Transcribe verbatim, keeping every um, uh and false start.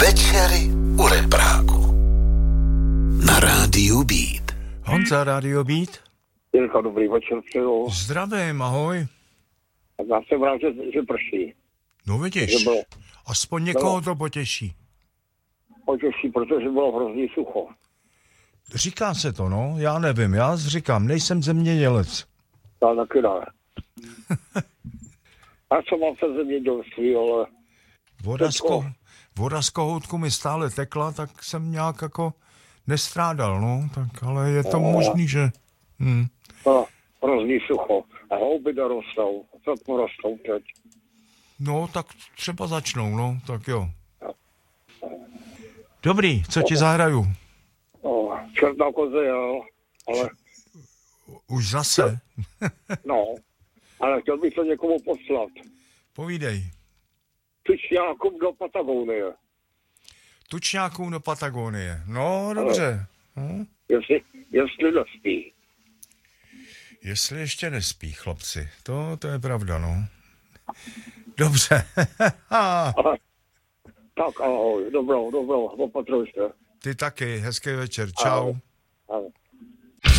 Večery u Repráku. Na rádiu Beat. Honza, rádio Beat. Jirka, dobrý večer, přeju. Zdravím, ahoj. A já jsem rád, že, že prší. No vidíš, bylo, aspoň někoho bylo, to potěší. Potěší, protože bylo hrozný sucho. Říká se to, no, já nevím, já říkám, nejsem zemědělec. Já taky ne. A co mám se zemědělství, ale... Voda z, ko, voda z kohoutku mi stále tekla, tak jsem nějak jako nestrádal, no, tak ale je to no, možný, že... Hm. No, hrozný sucho. A houby dorostou. Co to rostou teď? No, tak třeba začnou, no, tak jo. Dobrý, co ti zahraju? No, čert na koze, jo, ale... Už zase? No, ale chtěl bych to někomu poslat. Povídej. Tučňákům do Patagonie. Tučňákům do Patagonie. No, dobře. Hm? Jestli, jestli nespí. Jestli ještě nespí, chlapci. To, to je pravda, no. Dobře. Tak ahoj, dobrou, dobrou, opatruj se. Ty taky, hezký večer, čau. Ahoj. Ahoj.